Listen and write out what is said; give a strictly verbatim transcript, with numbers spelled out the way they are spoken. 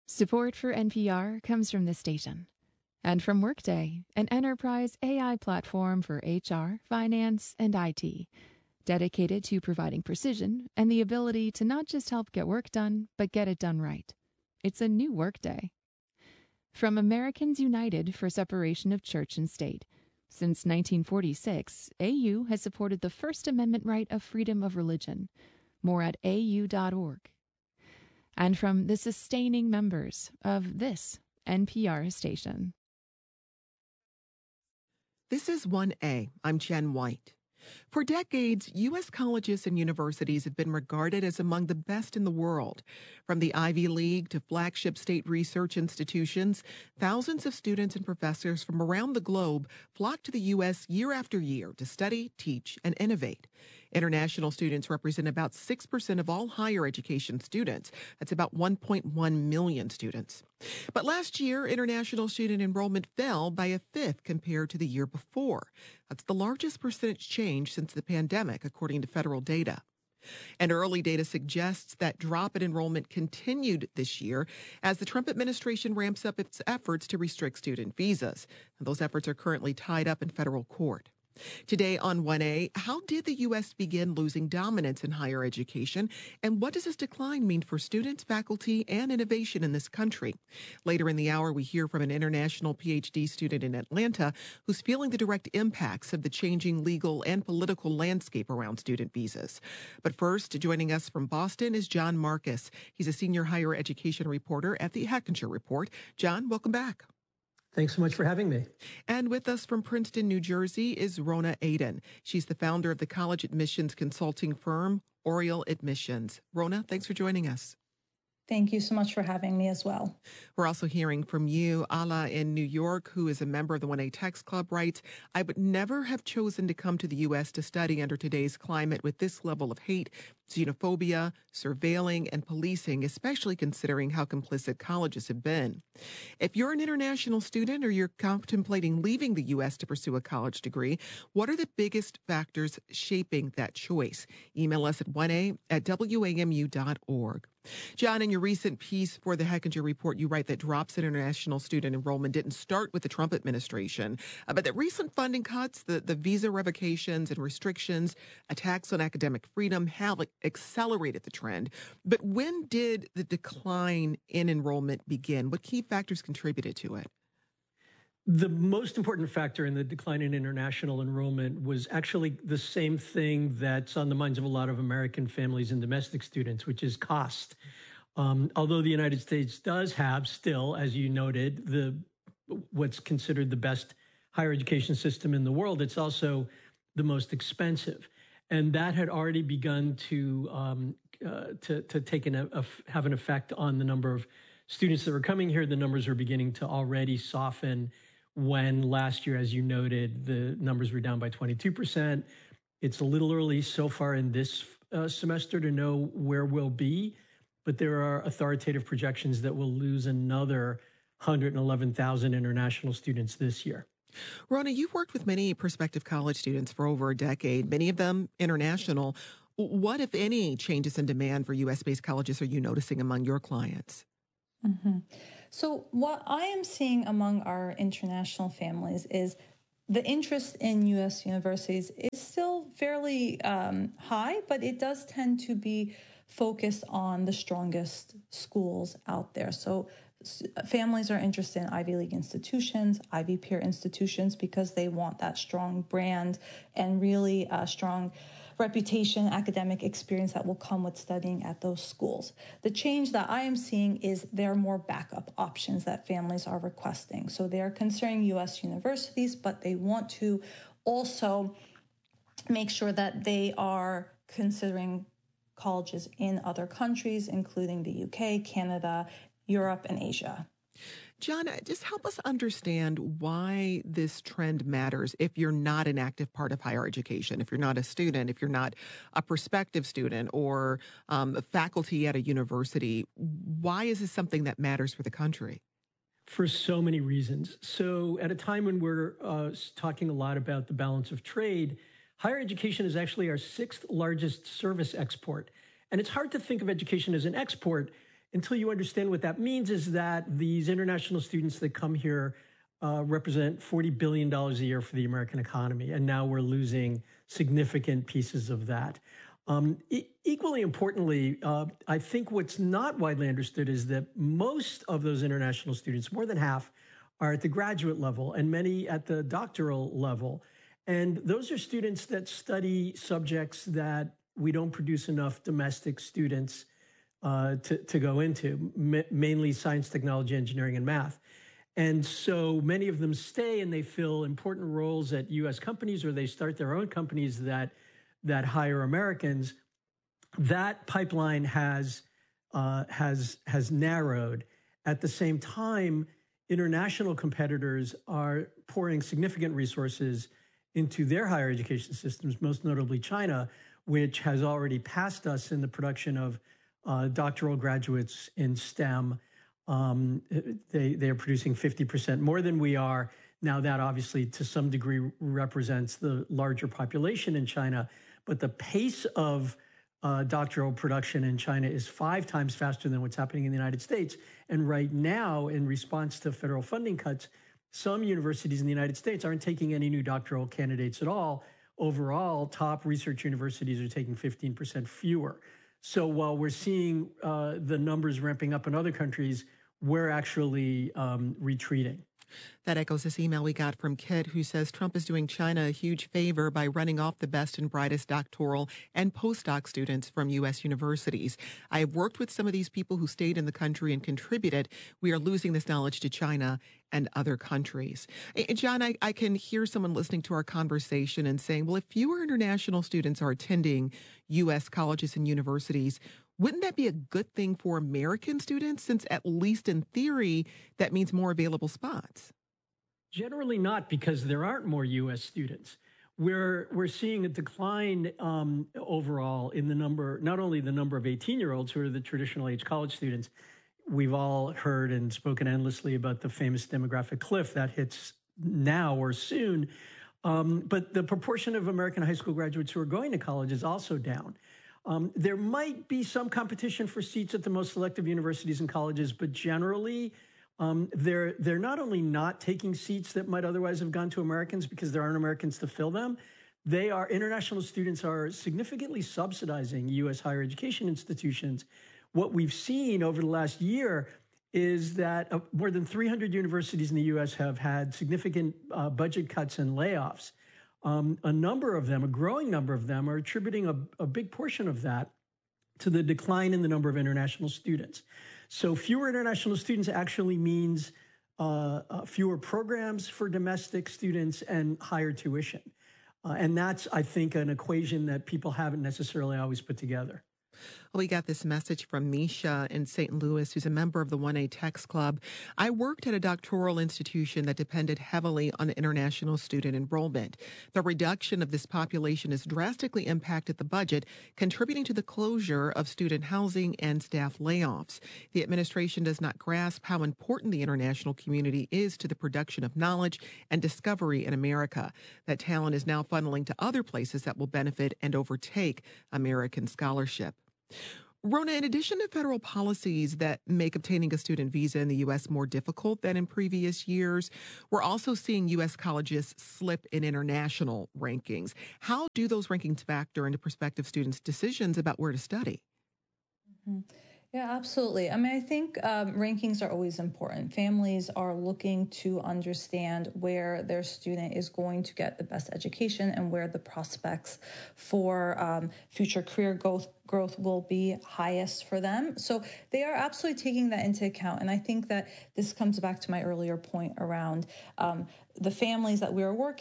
Support for N P R comes from this station and from Workday, an enterprise A I platform for H R, finance, and I T, dedicated to providing precision and the ability to not just help get work done, but get it done right. It's a new Workday. From Americans United for Separation of Church and State. Since nineteen forty-six, A U has supported the First Amendment right of freedom of religion. More at A U dot org. And from the sustaining members of this N P R station. This is one A. I'm Jen White. For decades, U S colleges and universities have been regarded as among the best in the world. From the Ivy League to flagship state research institutions, thousands of students and professors from around the globe flock to the U S year after year to study, teach, and innovate. International students represent about six percent of all higher education students. That's about one point one million students. But last year, international student enrollment fell by a fifth compared to the year before. That's the largest percentage change since the pandemic, according to federal data. And early data suggests that drop in enrollment continued this year as the Trump administration ramps up its efforts to restrict student visas. And those efforts are currently tied up in federal court. Today on one A, how did the U S begin losing dominance in higher education, and what does this decline mean for students, faculty, and innovation in this country? Later in the hour, we hear from an international P H D student in Atlanta who's feeling the direct impacts of the changing legal and political landscape around student visas. But first, joining us from Boston is John Marcus. He's a senior higher education reporter at the Hechinger Report. John, welcome back. Thanks so much for having me. And with us from Princeton, New Jersey, is Rona Aden. She's the founder of the college admissions consulting firm, Oriel Admissions. Rona, thanks for joining us. Thank you so much for having me as well. We're also hearing from you, Ala in New York, who is a member of the one A Text Club, writes, I would never have chosen to come to the U S to study under today's climate with this level of hate, xenophobia, surveilling, and policing, especially considering how complicit colleges have been. If you're an international student or you're contemplating leaving the U S to pursue a college degree, what are the biggest factors shaping that choice? Email us at one A at W A M U dot org. John, in your recent piece for the Hechinger Report, you write that drops in international student enrollment didn't start with the Trump administration, uh, but that recent funding cuts, the, the visa revocations and restrictions, attacks on academic freedom have accelerated the trend. But when did the decline in enrollment begin? What key factors contributed to it? The most important factor in the decline in international enrollment was actually the same thing that's on the minds of a lot of American families and domestic students, which is cost. Um, although the United States does have still, as you noted, the what's considered the best higher education system in the world, it's also the most expensive. And that had already begun to um, uh, to, to take an, a, have an effect on the number of students that were coming here. The numbers are beginning to already soften. When last year, as you noted, the numbers were down by twenty-two percent. It's a little early so far in this uh, semester to know where we'll be, but there are authoritative projections that we'll lose another one hundred eleven thousand international students this year. Rona, you've worked with many prospective college students for over a decade, many of them international. What, if any, changes in demand for U S-based colleges are you noticing among your clients? Mm-hmm. So what I am seeing among our international families is the interest in U S universities is still fairly um, high, but it does tend to be focused on the strongest schools out there. So families are interested in Ivy League institutions, Ivy peer institutions, because they want that strong brand and really a strong reputation, academic experience that will come with studying at those schools. The change that I am seeing is there are more backup options that families are requesting. So they are considering U S universities, but they want to also make sure that they are considering colleges in other countries, including the U K, Canada, Europe, and Asia. John, just help us understand why this trend matters if you're not an active part of higher education, if you're not a student, if you're not a prospective student or um, a faculty at a university. Why is this something that matters for the country? For so many reasons. So at a time when we're uh, talking a lot about the balance of trade, higher education is actually our sixth largest service export. And it's hard to think of education as an export until you understand what that means is that these international students that come here uh, represent forty billion dollars a year for the American economy. And now we're losing significant pieces of that. Um, e- equally importantly, uh, I think what's not widely understood is that most of those international students, more than half, are at the graduate level and many at the doctoral level. And those are students that study subjects that we don't produce enough domestic students uh, to, to go into, ma- mainly science, technology, engineering, and math. And so many of them stay and they fill important roles at U S companies, or they start their own companies that that hire Americans. That pipeline has uh, has has narrowed. At the same time, international competitors are pouring significant resources into their higher education systems, most notably China, which has already passed us in the production of uh, doctoral graduates in STEM. Um, they they are producing fifty percent more than we are. Now that obviously to some degree represents the larger population in China, but the pace of uh, doctoral production in China is five times faster than what's happening in the United States. And right now, in response to federal funding cuts, some universities in the United States aren't taking any new doctoral candidates at all. Overall, top research universities are taking fifteen percent fewer. So while we're seeing uh, the numbers ramping up in other countries, we're actually um, retreating. That echoes this email we got from Kit, who says Trump is doing China a huge favor by running off the best and brightest doctoral and postdoc students from U S universities. I have worked with some of these people who stayed in the country and contributed. We are losing this knowledge to China and other countries. John, I, I can hear someone listening to our conversation and saying, well, if fewer international students are attending U S colleges and universities, wouldn't that be a good thing for American students, since at least in theory, that means more available spots? Generally not, because there aren't more U S students. We're, we're seeing a decline um, overall in the number, not only the number of eighteen-year-olds who are the traditional age college students. We've all heard and spoken endlessly about the famous demographic cliff that hits now or soon. Um, but the proportion of American high school graduates who are going to college is also down. Um, there might be some competition for seats at the most selective universities and colleges, but generally, um, they're they're not only not taking seats that might otherwise have gone to Americans because there aren't Americans to fill them. They are international students are significantly subsidizing U S higher education institutions. What we've seen over the last year is that uh, more than three hundred universities in the U S have had significant uh, budget cuts and layoffs. Um, a number of them, a growing number of them, are attributing a, a big portion of that to the decline in the number of international students. So fewer international students actually means uh, uh, fewer programs for domestic students and higher tuition. Uh, and that's, I think, an equation that people haven't necessarily always put together. We got this message from Misha in Saint Louis, who's a member of the one A Techs Club. I worked at a doctoral institution that depended heavily on international student enrollment. The reduction of this population has drastically impacted the budget, contributing to the closure of student housing and staff layoffs. The administration does not grasp how important the international community is to the production of knowledge and discovery in America. That talent is now funneling to other places that will benefit and overtake American scholarship. Rona, in addition to federal policies that make obtaining a student visa in the U S more difficult than in previous years, we're also seeing U S colleges slip in international rankings. How do those rankings factor into prospective students' decisions about where to study? Mm-hmm. Yeah, absolutely. I mean, I think um, rankings are always important. Families are looking to understand where their student is going to get the best education and where the prospects for um, future career growth growth will be highest for them. So they are absolutely taking that into account. And I think that this comes back to my earlier point around um, the families that we are working